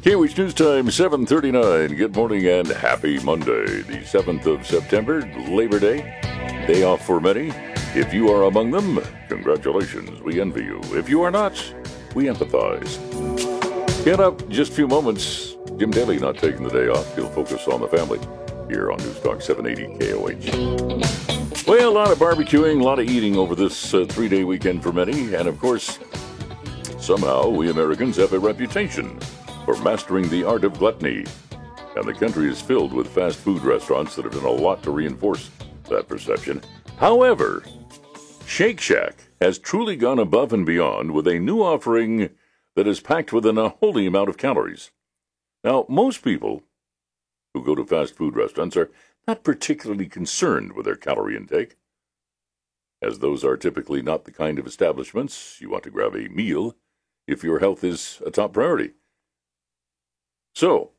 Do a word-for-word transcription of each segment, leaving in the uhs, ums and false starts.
K O H News Time, seven thirty-nine. Good morning and happy Monday, the seventh of September, Labor Day. Day off for many. If you are among them, congratulations. We envy you. If you are not, we empathize. Get up just a few moments. Jim Daly not taking the day off. He'll focus on the family here on News Talk seven eighty K O H. Well, a lot of barbecuing, a lot of eating over this uh, three-day weekend for many. And, of course, somehow we Americans have a reputation for mastering the art of gluttony. And the country is filled with fast food restaurants that have done a lot to reinforce that perception. However, Shake Shack has truly gone above and beyond with a new offering that is packed with an unholy amount of calories. Now, most people who go to fast food restaurants are not particularly concerned with their calorie intake, as those are typically not the kind of establishments you want to grab a meal if your health is a top priority. So,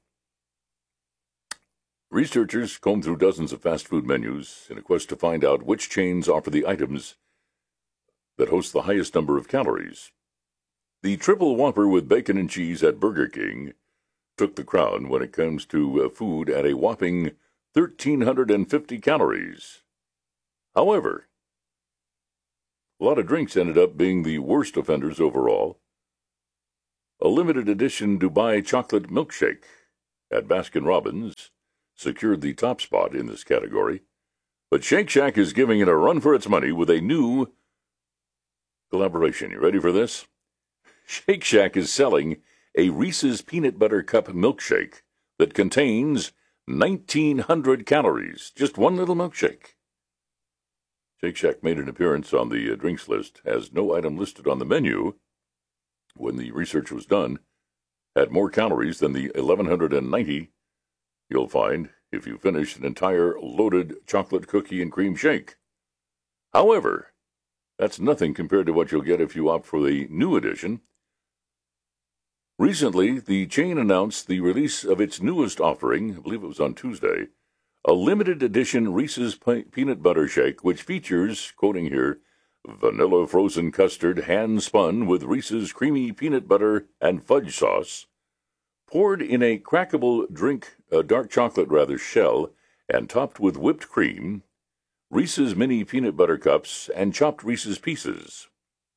researchers combed through dozens of fast food menus in a quest to find out which chains offer the items that host the highest number of calories. The Triple Whopper with bacon and cheese at Burger King took the crown when it comes to uh, food at a whopping one thousand three hundred fifty calories. However, a lot of drinks ended up being the worst offenders overall. A limited edition Dubai chocolate milkshake at Baskin-Robbins secured the top spot in this category, but Shake Shack is giving it a run for its money with a new collaboration. You ready for this? Shake Shack is selling a Reese's Peanut Butter Cup milkshake that contains nineteen hundred calories. Just one little milkshake. Shake Shack made an appearance on the uh, drinks list, has no item listed on the menu when the research was done, had more calories than the eleven ninety you'll find if you finish an entire loaded chocolate cookie and cream shake. However, that's nothing compared to what you'll get if you opt for the new edition. Recently, the chain announced the release of its newest offering, I believe it was on Tuesday, a limited edition Reese's Peanut Butter Shake, which features, quoting here, vanilla frozen custard hand-spun with Reese's creamy peanut butter and fudge sauce, poured in a crackable drink, a dark chocolate rather shell, and topped with whipped cream, Reese's mini peanut butter cups, and chopped Reese's pieces.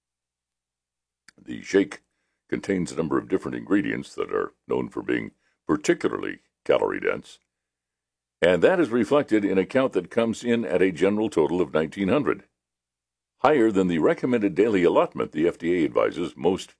The shake contains a number of different ingredients that are known for being particularly calorie-dense, and that is reflected in a count that comes in at a general total of nineteen hundred. Higher than the recommended daily allotment the F D A advises most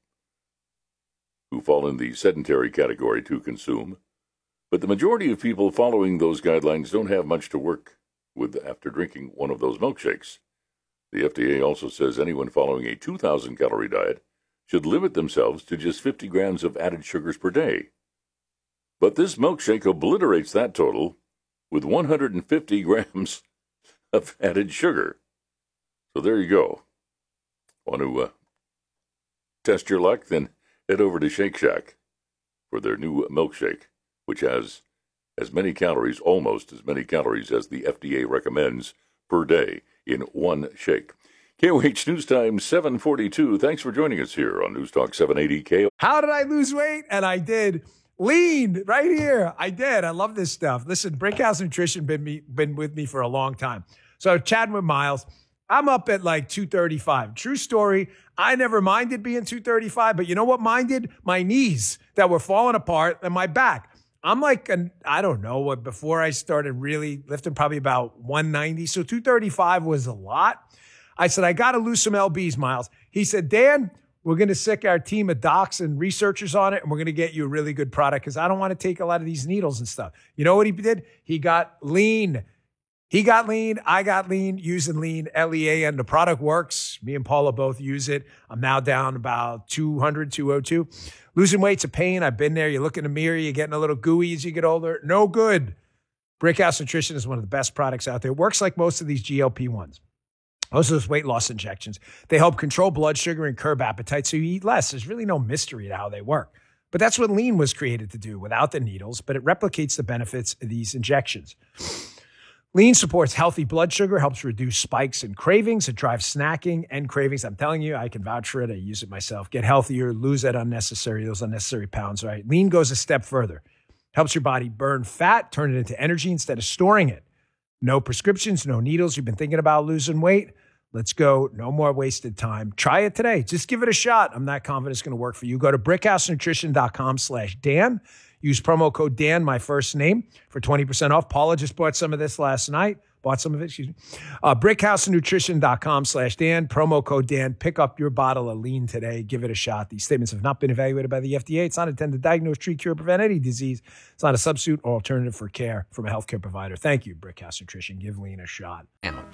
who fall in the sedentary category to consume. But the majority of people following those guidelines don't have much to work with after drinking one of those milkshakes. The F D A also says anyone following a two thousand calorie diet should limit themselves to just fifty grams of added sugars per day. But this milkshake obliterates that total with one hundred fifty grams of added sugar. So there you go. Want to uh, test your luck? Then head over to Shake Shack for their new milkshake, which has as many calories, almost as many calories as the F D A recommends per day in one shake. K O H News Time, seven forty-two. Thanks for joining us here on News Talk seven eighty K O H. How did I lose weight? And I did. Lean right here. I did. I love this stuff. Listen, Brickhouse Nutrition been me been with me for a long time. So chatting with Miles, I'm up at like two thirty-five. True story. I never minded being two thirty-five, but you know what minded? My knees that were falling apart and my back. I'm like, an, I don't know what, before I started really lifting, probably about one ninety. So two thirty-five was a lot. I said, I got to lose some L Bs, Miles. He said, Dan, we're going to sick our team of docs and researchers on it, and we're going to get you a really good product because I don't want to take a lot of these needles and stuff. You know what he did? He got lean. He got lean. I got lean using lean, L E A N. The product works. Me and Paula both use it. I'm now down about two hundred, two oh two. Losing weight's a pain. I've been there. You look in the mirror, you're getting a little gooey as you get older. No good. Brickhouse Nutrition is one of the best products out there. It works like most of these G L P ones. Most of those weight loss injections. They help control blood sugar and curb appetite so you eat less. There's really no mystery to how they work. But that's what lean was created to do without the needles, but it replicates the benefits of these injections. Lean supports healthy blood sugar, helps reduce spikes and cravings. It drives snacking and cravings. I'm telling you, I can vouch for it. I use it myself. Get healthier, lose that unnecessary, those unnecessary pounds, right? Lean goes a step further. Helps your body burn fat, turn it into energy instead of storing it. No prescriptions, no needles. You've been thinking about losing weight? Let's go. No more wasted time. Try it today. Just give it a shot. I'm not confident it's going to work for you. Go to brickhousenutrition.com slash Dan. Use promo code Dan, my first name, for twenty percent off. Paula just bought some of this last night. Bought some of it, excuse me. Uh, brickhousenutrition.com slash Dan. Promo code Dan. Pick up your bottle of Lean today. Give it a shot. These statements have not been evaluated by the F D A. It's not intended to diagnose, treat, cure, prevent any disease. It's not a substitute or alternative for care from a healthcare provider. Thank you, Brickhouse Nutrition. Give Lean a shot.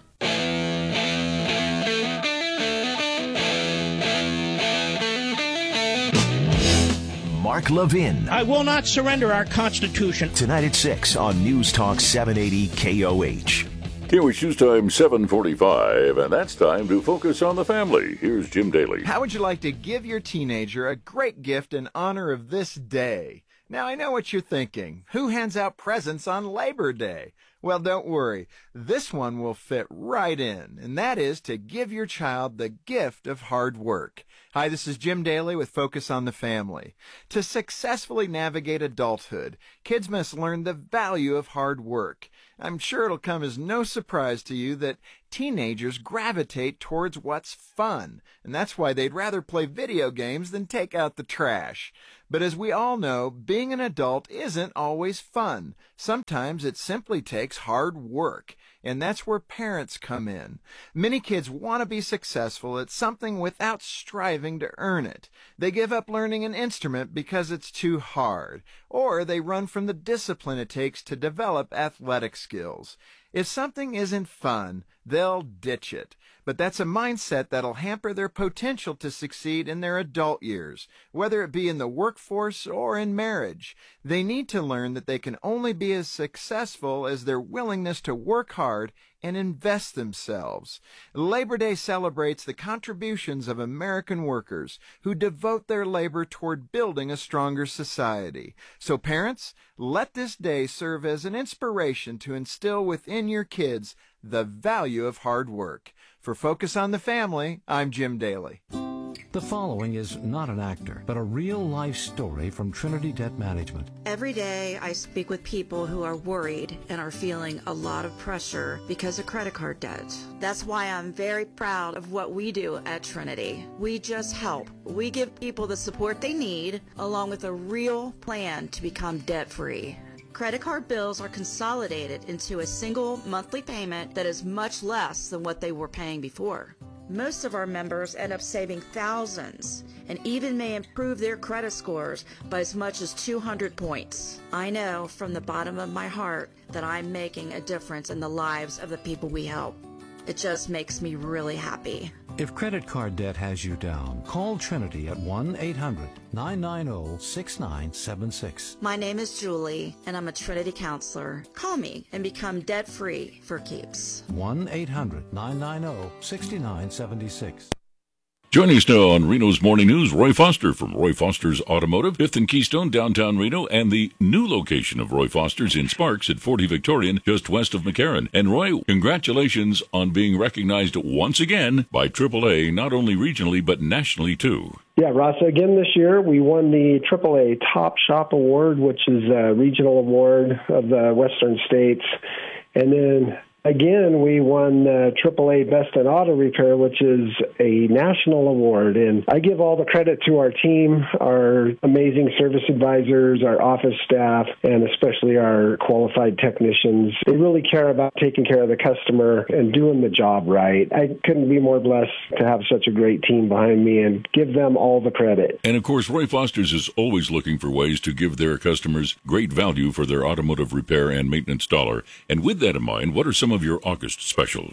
Mark Levin. I will not surrender our Constitution. Tonight at six on News Talk seven eighty K O H. K O H News Time seven forty-five, and that's time to focus on the family. Here's Jim Daly. How would you like to give your teenager a great gift in honor of this day? Now, I know what you're thinking. Who hands out presents on Labor Day? Well, don't worry. This one will fit right in, and that is to give your child the gift of hard work. Hi, this is Jim Daly with Focus on the Family. To successfully navigate adulthood, kids must learn the value of hard work. I'm sure it'll come as no surprise to you that teenagers gravitate towards what's fun, and that's why they'd rather play video games than take out the trash. But as we all know, being an adult isn't always fun. Sometimes it simply takes hard work, and that's where parents come in. Many kids want to be successful at something without striving to earn it. They give up learning an instrument because it's too hard, or they run from the discipline it takes to develop athletic skills. If something isn't fun, they'll ditch it. But that's a mindset that'll hamper their potential to succeed in their adult years, whether it be in the workforce or in marriage. They need to learn that they can only be as successful as their willingness to work hard and invest themselves. Labor Day celebrates the contributions of American workers who devote their labor toward building a stronger society. So parents, let this day serve as an inspiration to instill within your kids the value of hard work. For Focus on the Family, I'm Jim Daly. The following is not an actor, but a real-life story from Trinity Debt Management. Every day I speak with people who are worried and are feeling a lot of pressure because of credit card debt. That's why I'm very proud of what we do at Trinity. We just help. We give people the support they need, along with a real plan to become debt-free. Credit card bills are consolidated into a single monthly payment that is much less than what they were paying before. Most of our members end up saving thousands and even may improve their credit scores by as much as two hundred points. I know from the bottom of my heart that I'm making a difference in the lives of the people we help. It just makes me really happy. If credit card debt has you down, call Trinity at one eight hundred nine nine zero six nine seven six. My name is Julie, and I'm a Trinity counselor. Call me and become debt-free for keeps. one eight hundred nine nine zero six nine seven six. Joining us now on Reno's Morning News, Roy Foster from Roy Foster's Automotive, fifth and Keystone, downtown Reno, and the new location of Roy Foster's in Sparks at forty Victorian, just west of McCarran. And Roy, congratulations on being recognized once again by triple A, not only regionally, but nationally, too. Yeah, Ross, again this year we won the triple A Top Shop Award, which is a regional award of the Western states. And then again, we won uh, triple A Best in Auto Repair, which is a national award. And I give all the credit to our team, our amazing service advisors, our office staff, and especially our qualified technicians. They really care about taking care of the customer and doing the job right. I couldn't be more blessed to have such a great team behind me and give them all the credit. And of course, Roy Foster's is always looking for ways to give their customers great value for their automotive repair and maintenance dollar. And with that in mind, what are some of your August specials?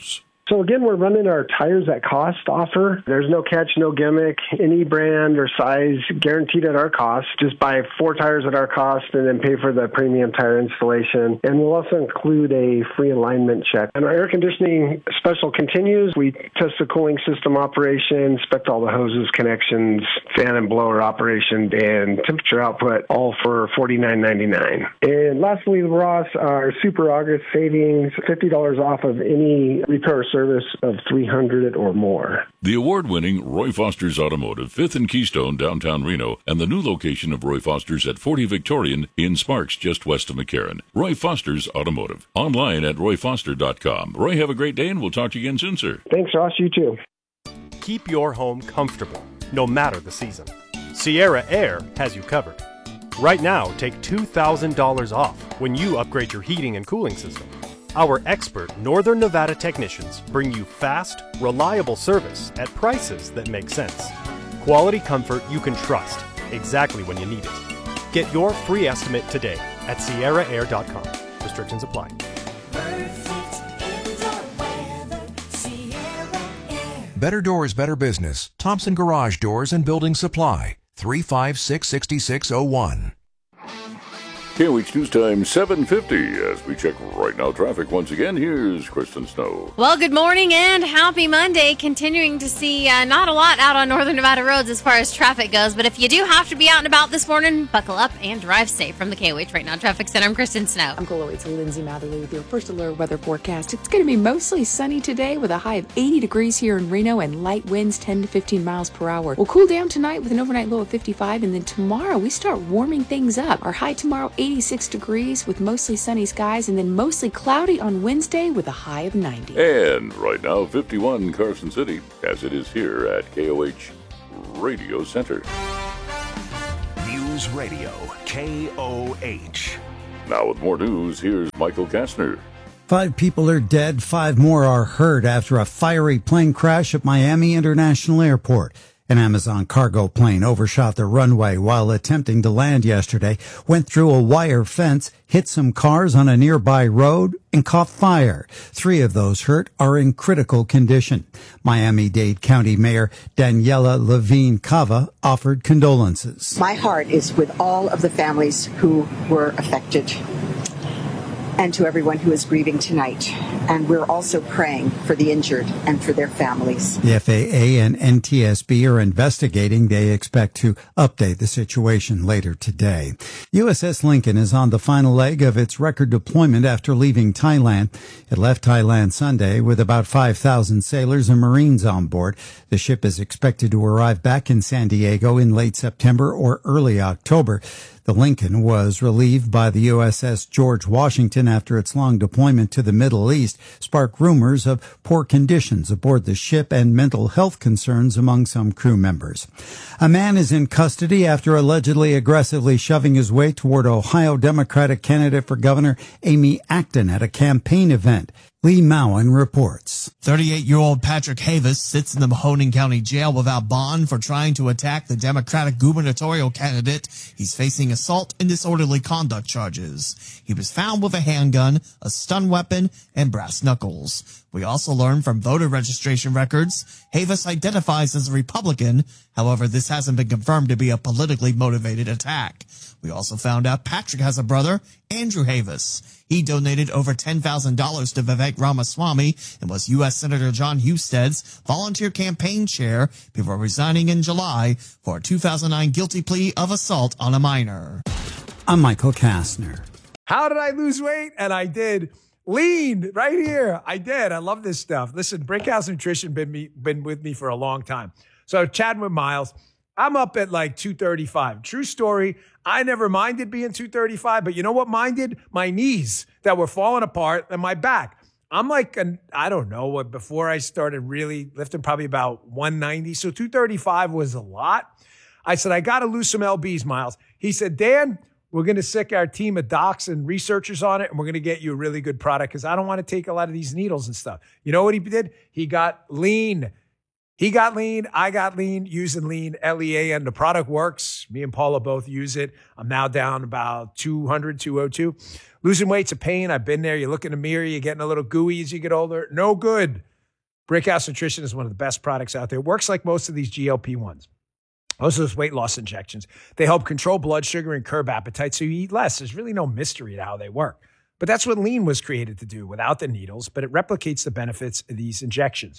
So again, we're running our tires at cost offer. There's no catch, no gimmick, any brand or size guaranteed at our cost. Just buy four tires at our cost and then pay for the premium tire installation. And we'll also include a free alignment check. And our air conditioning special continues. We test the cooling system operation, inspect all the hoses, connections, fan and blower operation, and temperature output, all for forty-nine ninety-nine. And lastly, Ross, our Super August savings, fifty dollars off of any repair service of three hundred dollars or more. The award-winning Roy Foster's Automotive, fifth and Keystone, downtown Reno, and the new location of Roy Foster's at forty Victorian in Sparks, just west of McCarran. Roy Foster's Automotive. Online at roy foster dot com. Roy, have a great day, and we'll talk to you again soon, sir. Thanks, Ross. You too. Keep your home comfortable, no matter the season. Sierra Air has you covered. Right now, take two thousand dollars off when you upgrade your heating and cooling system. Our expert Northern Nevada technicians bring you fast, reliable service at prices that make sense. Quality comfort you can trust, exactly when you need it. Get your free estimate today at sierra air dot com. Restrictions apply. Better Doors, Better Business. Thompson Garage Doors and Building Supply. three five six, six six zero one. K O H News Time seven fifty. As we check right now traffic once again, here's Kristen Snow. Well, good morning and happy Monday. Continuing to see uh, not a lot out on Northern Nevada roads as far as traffic goes, but if you do have to be out and about this morning, buckle up and drive safe. From the K O H Right Now Traffic Center, I'm Kristen Snow. I'm K O H Lindsay Matherly with your first alert weather forecast. It's going to be mostly sunny today with a high of eighty degrees here in Reno and light winds ten to fifteen miles per hour. We'll cool down tonight with an overnight low of fifty-five, and then tomorrow we start warming things up. Our high tomorrow, eighty-six degrees with mostly sunny skies, and then mostly cloudy on Wednesday with a high of ninety. And right now, fifty-one Carson City, as it is here at K O H Radio Center. News Radio, K O H. Now with more news, here's Michael Kastner. Five people are dead, five more are hurt after a fiery plane crash at Miami International Airport. An Amazon cargo plane overshot the runway while attempting to land yesterday, went through a wire fence, hit some cars on a nearby road, and caught fire. Three of those hurt are in critical condition. Miami-Dade County Mayor Daniela Levine Cava offered condolences. My heart is with all of the families who were affected, and to everyone who is grieving tonight. And we're also praying for the injured and for their families. The F A A and N T S B are investigating. They expect to update the situation later today. U S S Lincoln is on the final leg of its record deployment after leaving Thailand. It left Thailand Sunday with about five thousand sailors and Marines on board. The ship is expected to arrive back in San Diego in late September or early October. The Lincoln was relieved by the U S S George Washington after its long deployment to the Middle East sparked rumors of poor conditions aboard the ship and mental health concerns among some crew members. A man is in custody after allegedly aggressively shoving his way toward Ohio Democratic candidate for governor Amy Acton at a campaign event. Lee Mowen reports. thirty-eight-year-old Patrick Havis sits in the Mahoning County Jail without bond for trying to attack the Democratic gubernatorial candidate. He's facing assault and disorderly conduct charges. He was found with a handgun, a stun weapon, and brass knuckles. We also learned from voter registration records, Havis identifies as a Republican. However, this hasn't been confirmed to be a politically motivated attack. We also found out Patrick has a brother, Andrew Havis. He donated over ten thousand dollars to Vivek Ramaswamy and was U S Senator John Husted's volunteer campaign chair before resigning in July for a two thousand nine guilty plea of assault on a minor. I'm Michael Kastner. How did I lose weight? And I did. Lean right here. I did. I love this stuff. Listen, Brinkhouse Nutrition been me, been with me for a long time. So chatting with Miles, I'm up at like two thirty-five. True story. I never minded being two thirty-five, but you know what minded? My knees that were falling apart and my back. I'm like, an, I don't know, what before I started really lifting, probably about one ninety. So two thirty-five was a lot. I said, I got to lose some L Bs, Miles. He said, Dan, we're going to sick our team of docs and researchers on it, and we're going to get you a really good product because I don't want to take a lot of these needles and stuff. You know what he did? He got lean. He got lean. I got lean using lean, L E A, and the product works. Me and Paula both use it. I'm now down about two hundred, two oh two. Losing weight's a pain. I've been there. You look in the mirror, you're getting a little gooey as you get older. No good. Brickhouse Nutrition is one of the best products out there. It works like most of these G L P ones. Most of those weight loss injections. They help control blood sugar and curb appetite so you eat less. There's really no mystery to how they work. But that's what Lean was created to do without the needles, but it replicates the benefits of these injections.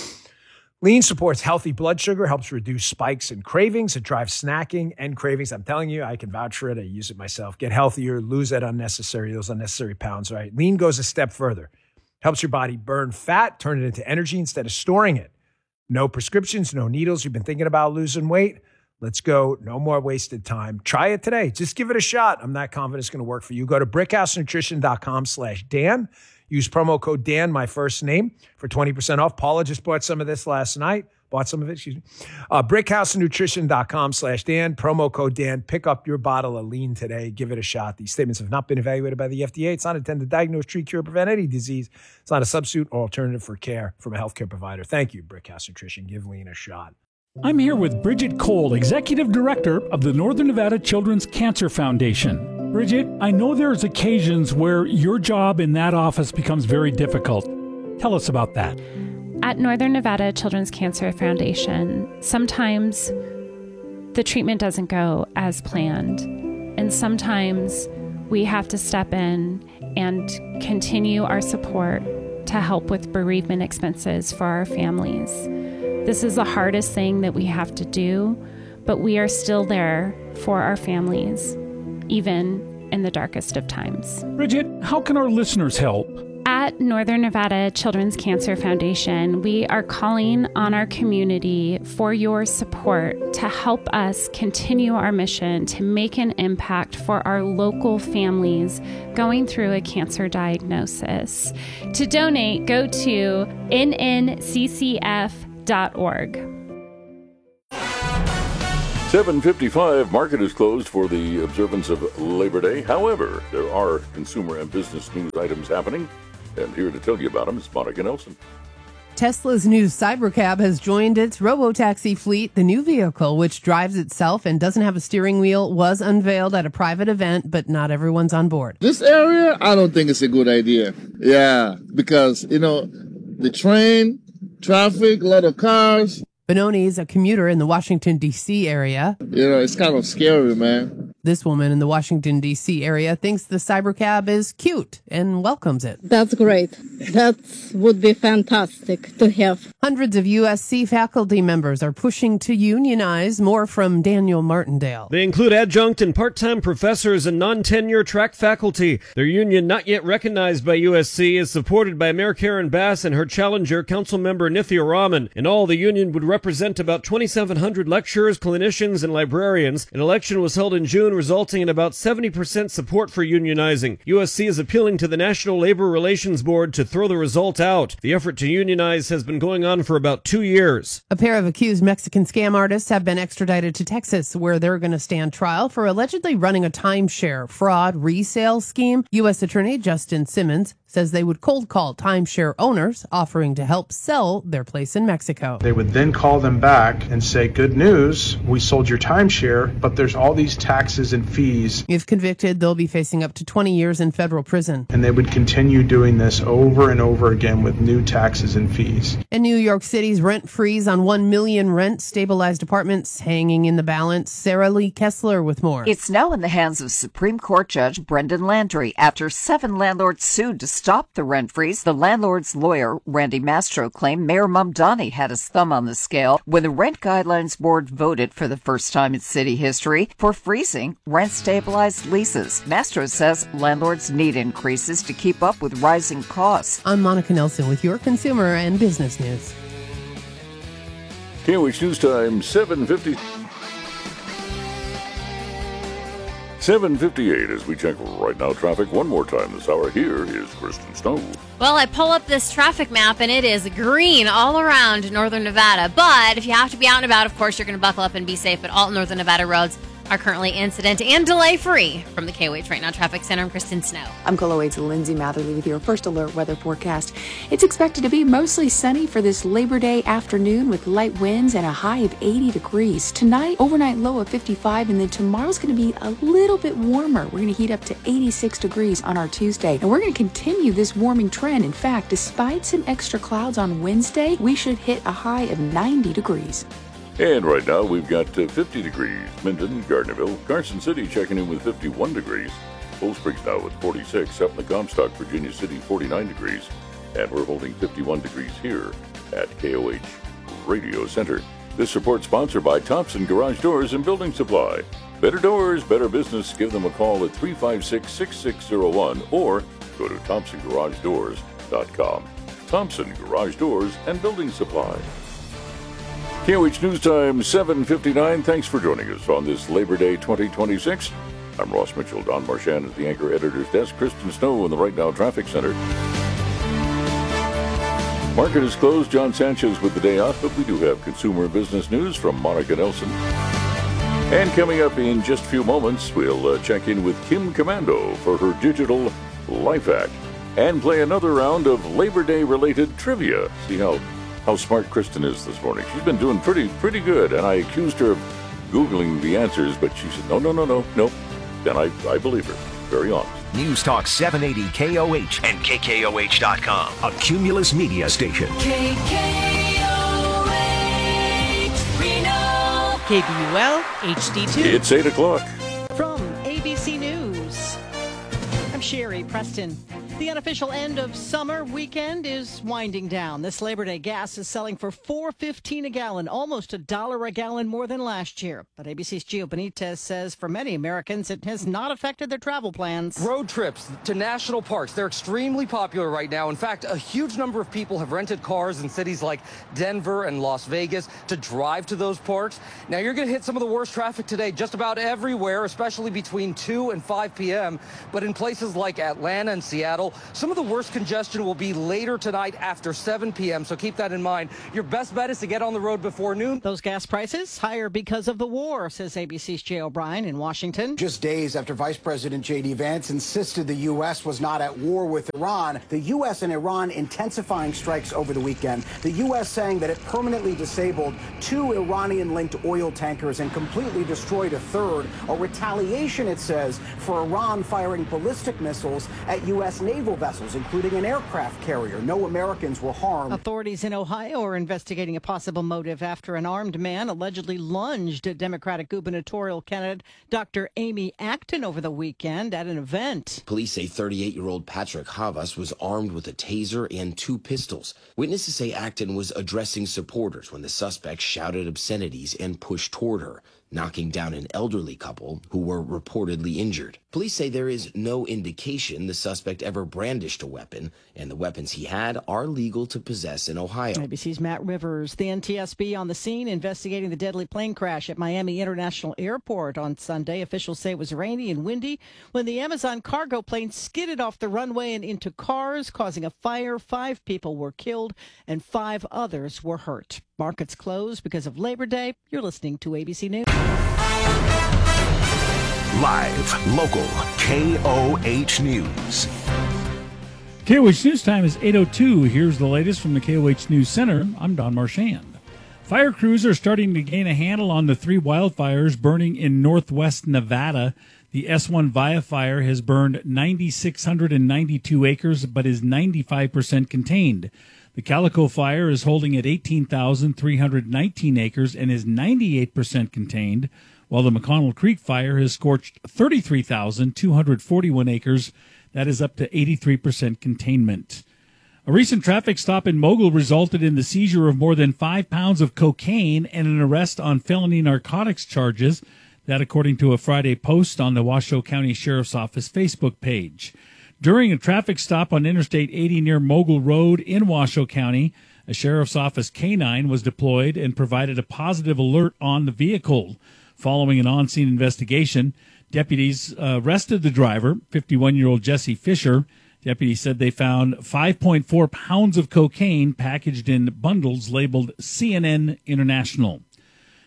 Lean supports healthy blood sugar, helps reduce spikes and cravings. It drives snacking and cravings. I'm telling you, I can vouch for it. I use it myself. Get healthier, lose that unnecessary, those unnecessary pounds, right? Lean goes a step further. Helps your body burn fat, turn it into energy instead of storing it. No prescriptions, no needles. You've been thinking about losing weight? Let's go. No more wasted time. Try it today. Just give it a shot. I'm not confident it's going to work for you. Go to brickhousenutrition.com slash Dan. Use promo code Dan, my first name, for twenty percent off. Paula just bought some of this last night. Bought some of it, excuse me. Uh, brickhousenutrition.com slash Dan. Promo code Dan. Pick up your bottle of Lean today. Give it a shot. These statements have not been evaluated by the F D A. It's not intended to diagnose, treat, cure, prevent any disease. It's not a substitute or alternative for care from a healthcare provider. Thank you, Brickhouse Nutrition. Give Lean a shot. I'm here with Bridget Cole, Executive Director of the Northern Nevada Children's Cancer Foundation. Bridget, I know there's occasions where your job in that office becomes very difficult. Tell us about that. At Northern Nevada Children's Cancer Foundation, sometimes the treatment doesn't go as planned, and sometimes we have to step in and continue our support to help with bereavement expenses for our families. This is the hardest thing that we have to do, but we are still there for our families, even in the darkest of times. Bridget, how can our listeners help? At Northern Nevada Children's Cancer Foundation, we are calling on our community for your support to help us continue our mission to make an impact for our local families going through a cancer diagnosis. To donate, go to N N C C F dot org. seven fifty-five, market is closed for the observance of Labor Day. However, there are consumer and business news items happening, and here to tell you about them is Monica Nelson. Tesla's new Cybercab has joined its robo-taxi fleet. The new vehicle, which drives itself and doesn't have a steering wheel, was unveiled at a private event, but not everyone's on board. This area, I don't think it's a good idea. Yeah, because, you know, the train, traffic, a lot of cars. Benoni is a commuter in the Washington, D C area. You know, it's kind of scary, man. This woman in the Washington, D C area thinks the Cybercab is cute and welcomes it. That's great. That would be fantastic to have. Hundreds of U S C faculty members are pushing to unionize. More from Daniel Martindale. They include adjunct and part-time professors and non-tenure track faculty. Their union, not yet recognized by U S C, is supported by Mayor Karen Bass and her challenger, Councilmember Nithya Raman. In all, the union would represent about twenty-seven hundred lecturers, clinicians, and librarians. An election was held in June, resulting in about seventy percent support for unionizing. U S C is appealing to the National Labor Relations Board to throw the result out. The effort to unionize has been going on for about two years. A pair of accused Mexican scam artists have been extradited to Texas, where they're going to stand trial for allegedly running a timeshare fraud resale scheme. U S Attorney Justin Simmons says they would cold call timeshare owners offering to help sell their place in Mexico. They would then call them back and say, good news, we sold your timeshare, but there's all these taxes and fees. If convicted, they'll be facing up to twenty years in federal prison. And they would continue doing this over and over again with new taxes and fees. In New York City's rent freeze on one million rent-stabilized apartments hanging in the balance. Sarah Lee Kessler with more. It's now in the hands of Supreme Court Judge Brendan Landry after seven landlords sued to stop the rent freeze. The landlord's lawyer, Randy Mastro, claimed Mayor Mamdani had his thumb on the scale when the Rent Guidelines Board voted for the first time in city history for freezing rent-stabilized leases. Mastro says landlords need increases to keep up with rising costs. I'm Monica Nelson with your consumer and business news. K O H News Time, seven fifty. seven fifty-eight as we check right now traffic one more time this hour. Here is Kristen Snow. Well, I pull up this traffic map, and it is green all around Northern Nevada. But if you have to be out and about, of course, you're going to buckle up and be safe at all Northern Nevada roads. are currently incident and delay free. From the K O H Right Now Traffic Center, I'm Kristen Snow. I'm K O H's Lindsay Matherly with your first alert weather forecast. It's expected to be mostly sunny for this Labor Day afternoon with light winds and a high of eighty degrees. Tonight, overnight low of fifty-five, and then tomorrow's going to be a little bit warmer. We're going to heat up to eighty-six degrees on our Tuesday, and we're going to continue this warming trend. In fact, despite some extra clouds on Wednesday, we should hit a high of ninety degrees. And right now, we've got uh, fifty degrees. Minden, Gardnerville, Carson City checking in with fifty-one degrees. Cold Springs now with forty-six. Up in the Comstock, Virginia City, forty-nine degrees. And we're holding fifty-one degrees here at K O H Radio Center. This report sponsored by Thompson Garage Doors and Building Supply. Better doors, better business. Give them a call at three five six, six six zero one or go to thompson garage doors dot com. Thompson Garage Doors and Building Supply. K O H News Time, seven fifty-nine. Thanks for joining us on this Labor Day twenty twenty-six. I'm Ross Mitchell. Don Marchand at the Anchor Editor's Desk. Kristen Snow in the Right Now Traffic Center. Market is closed. John Sanchez with the day off, but we do have consumer business news from Monica Nelson. And coming up in just a few moments, we'll uh, check in with Kim Commando for her digital life hack and play another round of Labor Day related trivia. See how How smart Kristen is this morning. She's been doing pretty pretty good, and I accused her of Googling the answers, but she said, no, no, no, no, no. Then I, I believe her. Very honest. News Talk seven eighty K O H and K K O H dot com, a Cumulus media station. K K O H, Reno. K B U L, H D two. It's eight o'clock. From A B C News, I'm Sherry Preston. The unofficial end of summer weekend is winding down. This Labor Day gas is selling for four fifteen a gallon, almost a dollar a gallon more than last year. But A B C's Gio Benitez says for many Americans, it has not affected their travel plans. Road trips to national parks, they're extremely popular right now. In fact, a huge number of people have rented cars in cities like Denver and Las Vegas to drive to those parks. Now, you're going to hit some of the worst traffic today just about everywhere, especially between two and five p.m. But in places like Atlanta and Seattle, some of the worst congestion will be later tonight after seven p.m., so keep that in mind. Your best bet is to get on the road before noon. Those gas prices higher because of the war, says A B C's Jay O'Brien in Washington. Just days after Vice President J D. Vance insisted the U S was not at war with Iran, the U S and Iran intensifying strikes over the weekend. The U S saying that it permanently disabled two Iranian-linked oil tankers and completely destroyed a third. A retaliation, it says, for Iran firing ballistic missiles at U S naval vessels, including an aircraft carrier. No Americans were harmed. Authorities in Ohio are investigating a possible motive after an armed man allegedly lunged at Democratic gubernatorial candidate Doctor Amy Acton over the weekend at an event. Police say thirty-eight-year-old Patrick Havas was armed with a taser and two pistols. Witnesses say Acton was addressing supporters when the suspect shouted obscenities and pushed toward her, knocking down an elderly couple who were reportedly injured. Police say there is no indication the suspect ever brandished a weapon, and the weapons he had are legal to possess in Ohio. A B C's Matt Rivers. The N T S B on the scene investigating the deadly plane crash at Miami International Airport on Sunday. Officials say it was rainy and windy when the Amazon cargo plane skidded off the runway and into cars, causing a fire. Five people were killed and five others were hurt. Markets closed because of Labor Day. You're listening to A B C News. Live, local, K O H News. K O H News Time is eight oh two. Here's the latest from the K O H News Center. I'm Don Marchand. Fire crews are starting to gain a handle on the three wildfires burning in northwest Nevada. The S one Via fire has burned nine thousand six hundred ninety-two acres, but is ninety-five percent contained. The Calico fire is holding at eighteen thousand three hundred nineteen acres and is ninety-eight percent contained, while the McConnell Creek fire has scorched thirty-three thousand two hundred forty-one acres. That is up to eighty-three percent containment. A recent traffic stop in Mogul resulted in the seizure of more than five pounds of cocaine and an arrest on felony narcotics charges. That according to a Friday post on the Washoe County Sheriff's Office Facebook page. During a traffic stop on Interstate eighty near Mogul Road in Washoe County, a Sheriff's Office canine was deployed and provided a positive alert on the vehicle. Following an on-scene investigation, deputies uh, arrested the driver, fifty-one-year-old Jesse Fisher. Deputies said they found five point four pounds of cocaine packaged in bundles labeled C N N International.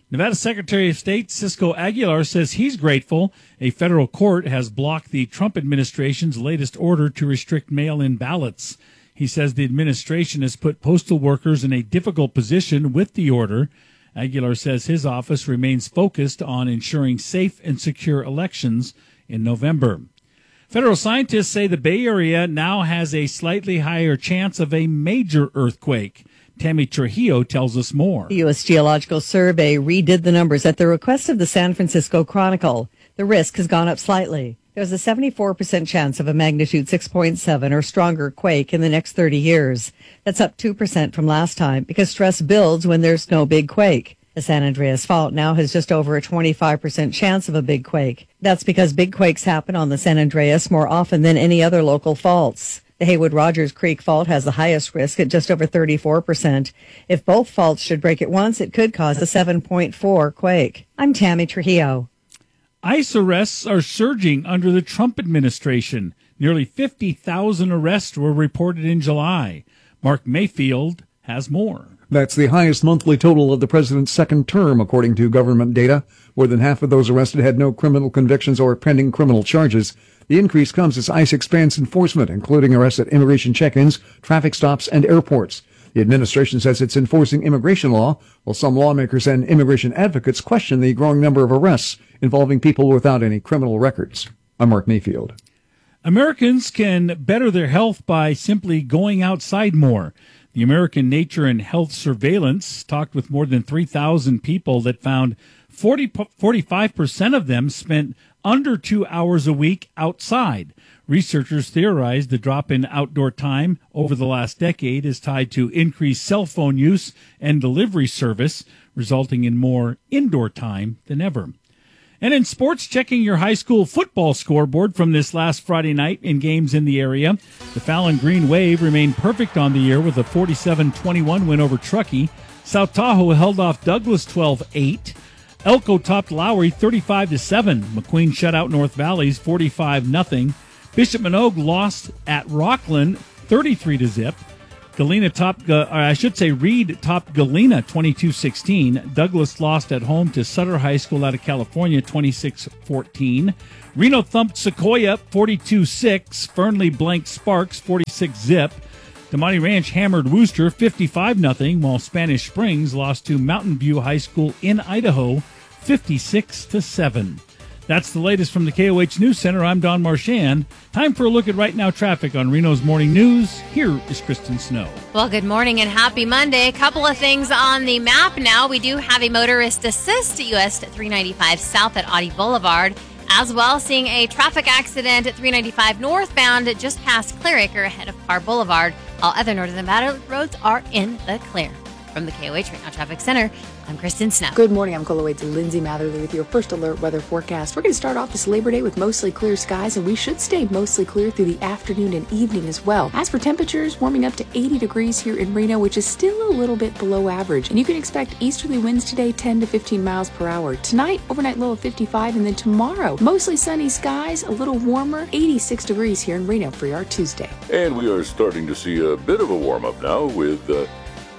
Nevada Secretary of State Cisco Aguilar says he's grateful a federal court has blocked the Trump administration's latest order to restrict mail-in ballots. He says the administration has put postal workers in a difficult position with the order. Aguilar says his office remains focused on ensuring safe and secure elections in November. Federal scientists say the Bay Area now has a slightly higher chance of a major earthquake. Tammy Trujillo tells us more. The U S Geological Survey redid the numbers at the request of the San Francisco Chronicle. The risk has gone up slightly. There's a seventy-four percent chance of a magnitude six point seven or stronger quake in the next thirty years. That's up two percent from last time because stress builds when there's no big quake. The San Andreas Fault now has just over a twenty-five percent chance of a big quake. That's because big quakes happen on the San Andreas more often than any other local faults. The Haywood-Rogers Creek Fault has the highest risk at just over thirty-four percent. If both faults should break at once, it could cause a seven point four quake. I'm Tammy Trujillo. ICE arrests are surging under the Trump administration. Nearly fifty thousand arrests were reported in July. Mark Mayfield has more. That's the highest monthly total of the president's second term, according to government data. More than half of those arrested had no criminal convictions or pending criminal charges. The increase comes as ICE expands enforcement, including arrests at immigration check-ins, traffic stops, and airports. The administration says it's enforcing immigration law, while some lawmakers and immigration advocates question the growing number of arrests involving people without any criminal records. I'm Mark Mayfield. Americans can better their health by simply going outside more. The American Nature and Health Surveillance talked with more than three thousand people that found forty, forty-five percent of them spent under two hours a week outside. Researchers theorized the drop in outdoor time over the last decade is tied to increased cell phone use and delivery service, resulting in more indoor time than ever. And in sports, checking your high school football scoreboard from this last Friday night in games in the area. The Fallon Green Wave remained perfect on the year with a forty-seven twenty-one win over Truckee. South Tahoe held off Douglas twelve eight. Elko topped Lowry thirty-five to seven. McQueen shut out North Valley's forty-five nothing. Bishop Manogue lost at Rockland thirty-three to zip. Galena topped, uh, I should say Reed topped Galena twenty-two sixteen. Douglas lost at home to Sutter High School out of California twenty-six fourteen. Reno thumped Sequoia forty-two six. Fernley blanked Sparks forty-six zip. Damani Ranch hammered Wooster fifty-five nothing, while Spanish Springs lost to Mountain View High School in Idaho fifty-six to seven. That's the latest from the K O H News Center. I'm Don Marchand. Time for a look at Right Now traffic on Reno's Morning News. Here is Kristen Snow. Well, good morning and happy Monday. A couple of things on the map now. We do have a motorist assist at U S three ninety-five south at Audi Boulevard. As well, seeing a traffic accident at three ninety-five northbound just past Clearacre ahead of Parr Boulevard. All other Northern Nevada roads are in the clear. From the K O H Right Now Traffic Center, I'm Kristen Snow. Good morning. I'm Colowade's Lindsay Matherly with your first alert weather forecast. We're going to start off this Labor Day with mostly clear skies, and we should stay mostly clear through the afternoon and evening as well. As for temperatures, warming up to eighty degrees here in Reno, which is still a little bit below average. And you can expect easterly winds today, ten to fifteen miles per hour. Tonight, overnight low of fifty-five, and then tomorrow, mostly sunny skies, a little warmer, eighty-six degrees here in Reno for your Tuesday. And we are starting to see a bit of a warm-up now with uh,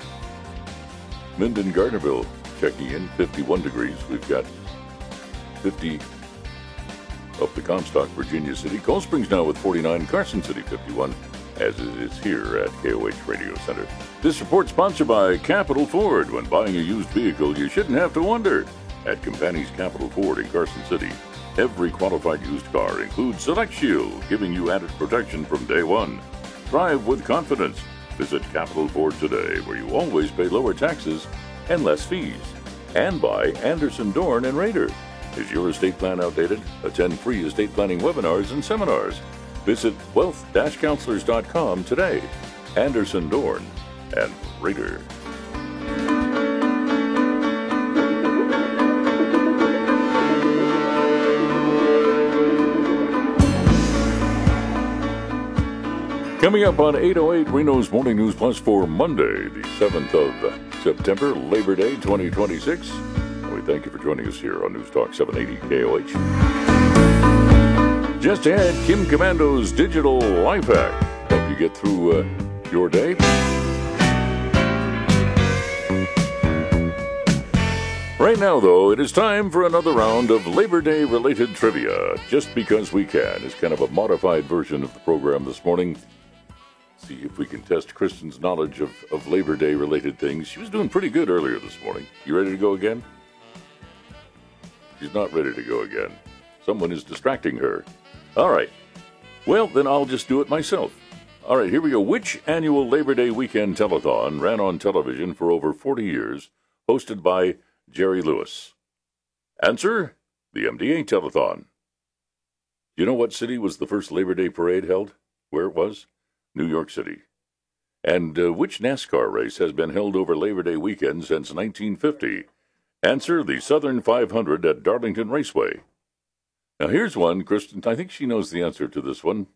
Minden Gardnerville checking in fifty-one degrees. We've got fifty up the Comstock, Virginia City. Cold Springs now with forty-nine. Carson City fifty-one, as it is here at K O H Radio Center. This report sponsored by Capital Ford. When buying a used vehicle, you shouldn't have to wonder. At Companies Capital Ford in Carson City, every qualified used car includes Select Shield, giving you added protection from day one. Drive with confidence. Visit Capital Ford today, where you always pay lower taxes and less fees. And by Anderson, Dorn and Rader. Is your estate plan outdated? Attend free estate planning webinars and seminars. Visit wealth dash counselors dot com today. Anderson, Dorn and Rader. Coming up on eight oh eight, Reno's Morning News Plus for Monday, the seventh of September, Labor Day twenty twenty-six. And we thank you for joining us here on News Talk seven eighty K O H. Just ahead, Kim Commando's digital life hack. Help you get through uh, your day. Right now, though, it is time for another round of Labor Day-related trivia. Just Because We Can is kind of a modified version of the program this morning. See if we can test Kristen's knowledge of, of Labor Day-related things. She was doing pretty good earlier this morning. You ready to go again? She's not ready to go again. Someone is distracting her. All right. Well, then I'll just do it myself. All right, here we go. Which annual Labor Day weekend telethon ran on television for over forty years, hosted by Jerry Lewis? Answer, the M D A Telethon. Do you know what city was the first Labor Day parade held? Where it was? New York City. And uh, which NASCAR race has been held over Labor Day weekend since nineteen fifty? Answer, the Southern five hundred at Darlington Raceway. Now here's one, Kristen, I think she knows the answer to this one.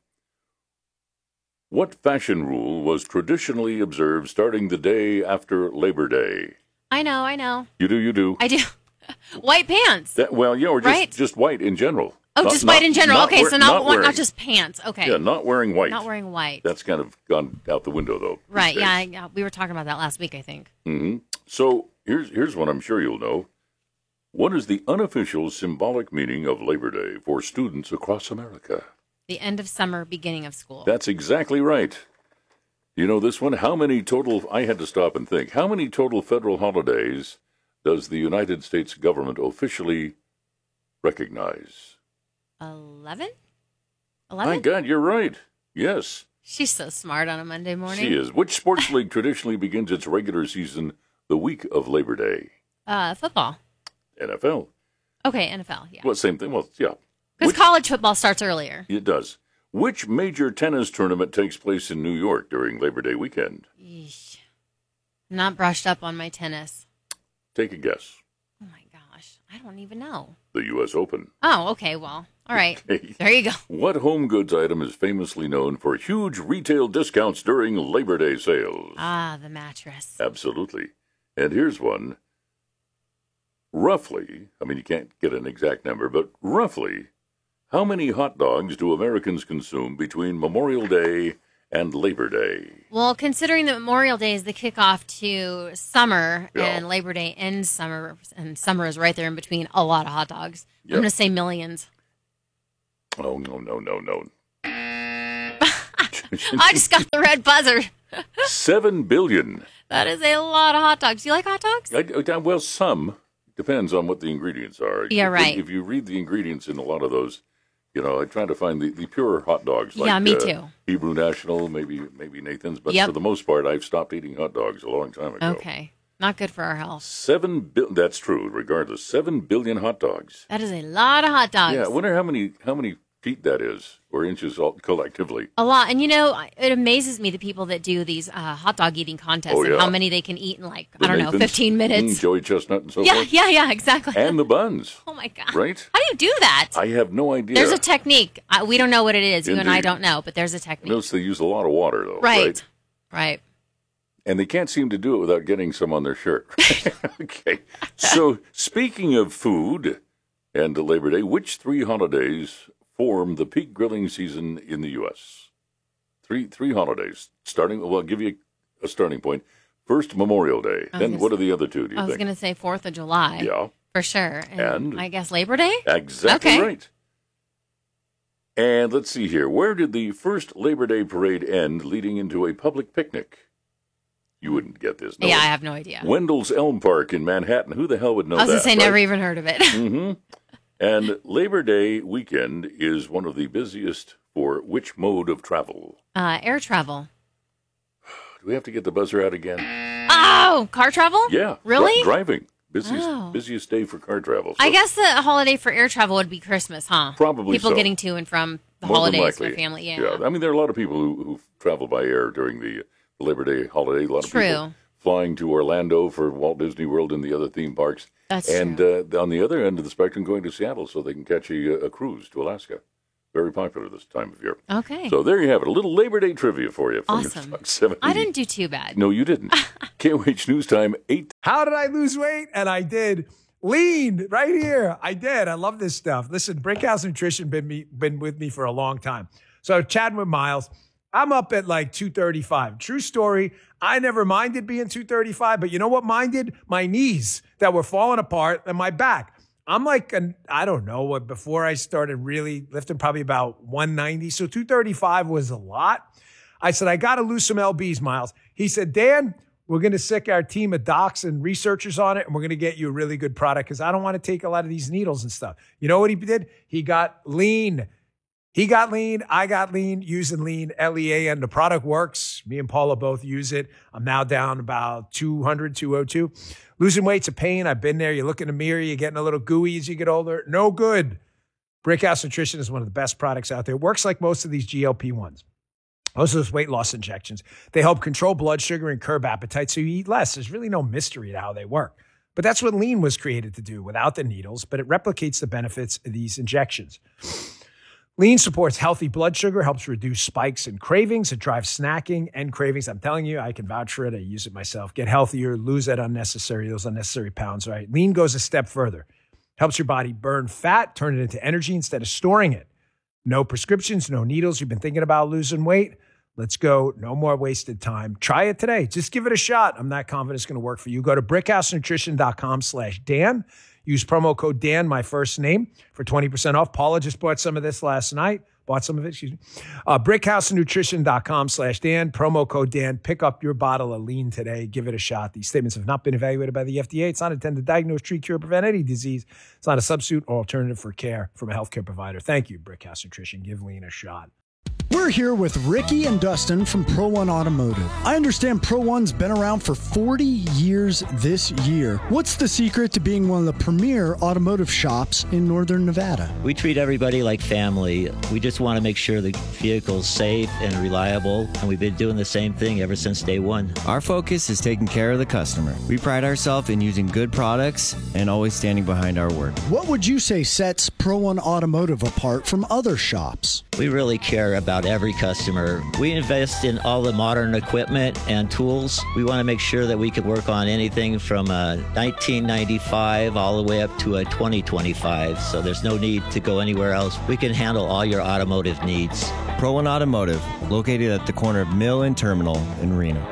What fashion rule was traditionally observed starting the day after Labor Day? I know, I know. You do, you do. I do. White pants. That, well, yeah, or just, right? just white in general. Oh, not, just white not, in general. Not okay, wear, so not not, wearing, not just pants. Okay. Yeah, not wearing white. Not wearing white. That's kind of gone out the window, though. Right, yeah, yeah. We were talking about that last week, I think. Mm-hmm. So here's here's one I'm sure you'll know. What is the unofficial symbolic meaning of Labor Day for students across America? The end of summer, beginning of school. That's exactly right. You know this one? How many total, I had to stop and think, how many total federal holidays does the United States government officially recognize? Eleven? Eleven? My God, you're right. Yes. She's so smart on a Monday morning. She is. Which sports league traditionally begins its regular season the week of Labor Day? Uh, football. N F L. Okay, N F L, yeah. Well, same thing. Well, yeah. Because college football starts earlier. It does. Which major tennis tournament takes place in New York during Labor Day weekend? Yeesh. Not brushed up on my tennis. Take a guess. Oh, my gosh. I don't even know. The U S Open. Oh, okay. Well, all right. Okay. There you go. What home goods item is famously known for huge retail discounts during Labor Day sales? Ah, the mattress. Absolutely. And here's one. Roughly, I mean, you can't get an exact number, but roughly, how many hot dogs do Americans consume between Memorial Day and Labor Day? Well, considering that Memorial Day is the kickoff to summer Yeah. and Labor Day ends summer, and summer is right there in between, a lot of hot dogs. Yep. I'm going to say millions. Oh, no, no, no, no. I just got the red buzzer. Seven billion. That is a lot of hot dogs. Do you like hot dogs? I, I, well, some. Depends on what the ingredients are. Yeah, If- right. If you read the ingredients in a lot of those, you know, I try to find the, the pure hot dogs. Like, Yeah, me uh, too. Hebrew National, maybe maybe Nathan's, but Yep. for the most part, I've stopped eating hot dogs a long time ago. Okay. Not good for our health. Seven billion. That's true. Regardless, seven billion hot dogs. That is a lot of hot dogs. Yeah, I wonder how many how many feet that is, or inches all collectively. A lot. And, you know, it amazes me the people that do these uh, hot dog eating contests Oh, and yeah. how many they can eat in, like, The I don't know, Nathan's, fifteen minutes. mm, Joey Chestnut and so yeah, forth. yeah, yeah, exactly. And the buns. Oh, my God. Right? How do you do that? I have no idea. There's a technique. Uh, we don't know what it is. You and I Indeed. don't know, but there's a I technique. notice they use a lot of water, though. Right. Right. And they can't seem to do it without getting some on their shirt. Okay. So, speaking of food and Labor Day, which three holidays form the peak grilling season in the U S? Three three holidays. Starting, well, I'll give you a starting point. First, Memorial Day. I was Then, gonna what are the other two, do you I was think? going to say fourth of July. Yeah. For sure. And, And? I guess Labor Day? Exactly Okay. right. And let's see here. Where did the first Labor Day parade end, leading into a public picnic? You wouldn't get this. No. Yeah, I have no idea. Wendell's Elm Park in Manhattan. Who the hell would know I was that? going to say, right? never even heard of it. hmm And Labor Day weekend is one of the busiest for which mode of travel? Uh, air travel. Do we have to get the buzzer out again? Oh, car travel? Yeah. Really? Dri- driving. Busiest, Oh. busiest day for car travel. I So guess the holiday for air travel would be Christmas, huh? Probably People so. getting to and from the more than holidays likely. with family. Yeah. I mean, there are a lot of people who, who travel by air during the Labor Day holiday. A lot of True. people flying to Orlando for Walt Disney World and the other theme parks. That's and uh, on the other end of the spectrum, going to Seattle so they can catch a, a cruise to Alaska. Very popular this time of year. Okay. So there you have it. A little Labor Day trivia for you. From Awesome. Fox seventy. I didn't do too bad. No, you didn't. K O H News Time, eight. How did I lose weight? And I did. Lean right here. I did. I love this stuff. Listen, Brickhouse Nutrition been me been with me for a long time. So chatting with Miles, I'm up at like two thirty-five. True story. I never minded being two thirty-five, but you know what minded? My knees that were falling apart and my back. I'm like, an, I don't know, what before I started really lifting, probably about one ninety. So two thirty-five was a lot. I said, I got to lose some L Bs, Miles. He said, Dan, we're going to sick our team of docs and researchers on it, and we're going to get you a really good product because I don't want to take a lot of these needles and stuff. You know what he did? He got lean. He got lean. I got lean using lean, L E A, and the product works. Me and Paula both use it. I'm now down about two hundred, two oh two. Losing weight's a pain. I've been there. You look in the mirror, you're getting a little gooey as you get older. No good. Brickhouse Nutrition is one of the best products out there. It works like most of these G L P ones. Most of those weight loss injections. They help control blood sugar and curb appetite so you eat less. There's really no mystery to how they work. But that's what lean was created to do without the needles, but it replicates the benefits of these injections. Lean supports healthy blood sugar, helps reduce spikes and cravings. It drives snacking and cravings. I'm telling you, I can vouch for it. I use it myself. Get healthier, lose that unnecessary, those unnecessary pounds, right? Lean goes a step further. Helps your body burn fat, turn it into energy instead of storing it. No prescriptions, no needles. You've been thinking about losing weight? Let's go. No more wasted time. Try it today. Just give it a shot. I'm not confident it's going to work for you. Go to brickhousenutrition.com slash Dan. Use promo code Dan, my first name, for twenty percent off. Paula just bought some of this last night. Bought some of it, excuse me. Uh, brickhousenutrition.com slash Dan. Promo code Dan. Pick up your bottle of lean today. Give it a shot. These statements have not been evaluated by the F D A. It's not intended to diagnose, treat, cure, prevent any disease. It's not a substitute or alternative for care from a healthcare provider. Thank you, Brickhouse Nutrition. Give lean a shot. We're here with Ricky and Dustin from Pro One Automotive. I understand Pro One's been around for forty years this year. What's the secret to being one of the premier automotive shops in Northern Nevada? We treat everybody like family. We just want to make sure the vehicle's safe and reliable, and we've been doing the same thing ever since day one. Our focus is taking care of the customer. We pride ourselves in using good products and always standing behind our word. What would you say sets Pro One Automotive apart from other shops? We really care about every customer. We invest in all the modern equipment and tools. We want to make sure that we can work on anything from a nineteen ninety-five all the way up to a twenty twenty-five, so there's no need to go anywhere else. We can handle all your automotive needs. Pro One Automotive, located at the corner of Mill and Terminal in Reno.